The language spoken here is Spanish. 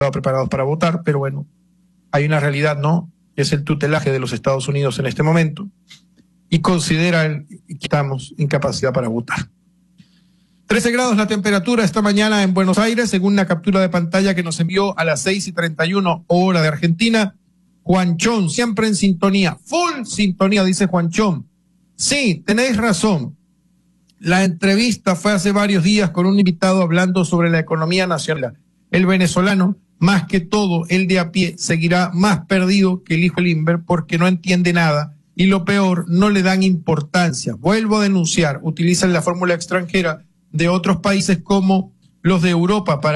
preparados para votar, pero bueno, hay una realidad, ¿no? Que es el tutelaje de los Estados Unidos en este momento y considera que estamos incapacidad para votar. 13 grados la temperatura esta mañana en Buenos Aires, según la captura de pantalla que nos envió a las 6:31 hora de Argentina. Juanchón, siempre en sintonía, full sintonía, dice Juanchón. Sí, tenéis razón. La entrevista fue hace varios días con un invitado hablando sobre la economía nacional. El venezolano, más que todo, el de a pie, seguirá más perdido que el hijo de Limber porque no entiende nada y lo peor, no le dan importancia. Vuelvo a denunciar, utilizan la fórmula extranjera de otros países como los de Europa para